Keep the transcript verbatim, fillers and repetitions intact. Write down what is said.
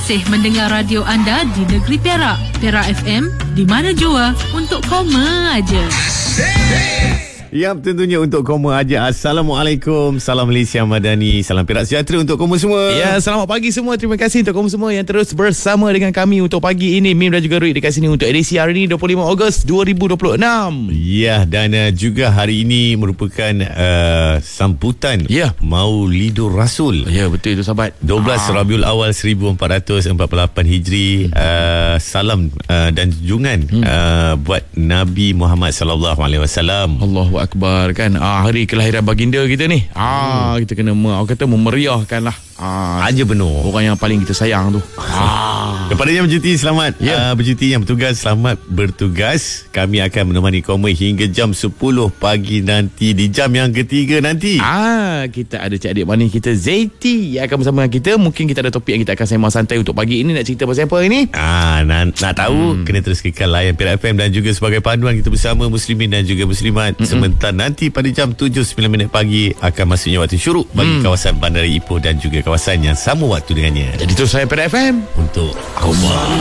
kasih mendengar radio anda di negeri Perak. Perak F M, di mana jua untuk koma aja. Ya, tentunya untuk koma aja. Assalamualaikum, salam Malaysia Madani, salam Perak sejahtera untuk koma semua. Ya, selamat pagi semua. Terima kasih untuk koma semua yang terus bersama dengan kami untuk pagi ini. Mim dan juga Ruid dekat sini untuk edisi hari ini dua puluh lima Ogos dua ribu dua puluh enam. Ya, dan uh, juga hari ini merupakan uh, sambutan ya. Maulidur Rasul. Ya, betul itu sahabat. dua belas ah. Rabiul Awal seribu empat ratus empat puluh lapan Hijri. uh, Salam uh, dan junjungan hmm. uh, buat Nabi Muhammad sallallahu alaihi wasallam. Allahu Akbar kan. Ah, hari kelahiran baginda kita ni. Ah, hmm. kita kena orang kata memeriahkan lah. Ah, aja penuh. Orang yang paling kita sayang tu. Ah. Kepada yang bercuti selamat. Yeah. uh, Bercuti yang bertugas selamat bertugas. Kami akan menemani koma hingga jam sepuluh pagi nanti. Di jam yang ketiga nanti. Ah, kita ada cik adik manis kita Zaiti yang akan bersama dengan kita. Mungkin kita ada topik yang kita akan sembang santai untuk pagi ini. Nak cerita pasal apa ini? Ah, nak, nak tahu hmm. kena terus kekal layan Perak F M. Dan juga sebagai panduan kita bersama muslimin dan juga muslimat. Mm-mm. Sebentar nanti pada jam tujuh sembilan minit pagi akan masuknya waktu syuruk bagi hmm. kawasan Bandar Ipoh dan juga kawasan yang sama waktu dengannya. Jadi terus saya Perak F M untuk koma.